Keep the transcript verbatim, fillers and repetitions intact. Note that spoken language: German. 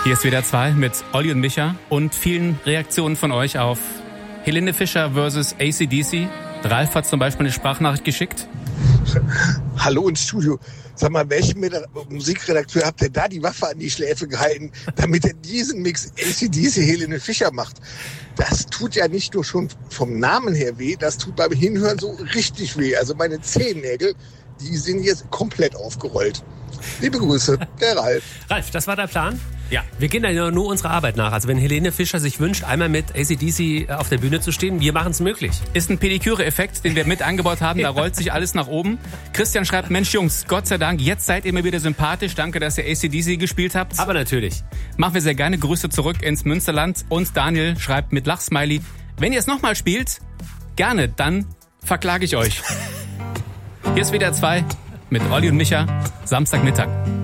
Hier ist W D R zwei mit Olli und Micha und vielen Reaktionen von euch auf Helene Fischer versus A C D C. Ralf hat zum Beispiel eine Sprachnachricht geschickt. Hallo ins Studio. Sag mal, welchen Musikredakteur habt ihr da die Waffe an die Schläfe gehalten, damit er diesen Mix A C D C Helene Fischer macht? Das tut ja nicht nur schon vom Namen her weh, das tut beim Hinhören so richtig weh. Also meine Zehennägel, die sind jetzt komplett aufgerollt. Liebe Grüße, der Ralf. Ralf, das war der Plan? Ja. Wir gehen ja nur unserer Arbeit nach. Also wenn Helene Fischer sich wünscht, einmal mit A C D C auf der Bühne zu stehen, wir machen es möglich. Ist ein Pediküre-Effekt, den wir mit angebaut haben. Da rollt sich alles nach oben. Christian schreibt, Mensch Jungs, Gott sei Dank, jetzt seid ihr mir wieder sympathisch. Danke, dass ihr A C D C gespielt habt. Aber natürlich. Machen wir sehr gerne. Grüße zurück ins Münsterland. Und Daniel schreibt mit Lachsmiley, wenn ihr es nochmal spielt, gerne, dann verklage ich euch. Hier ist W D R zwei mit Olli und Micha, Samstagmittag.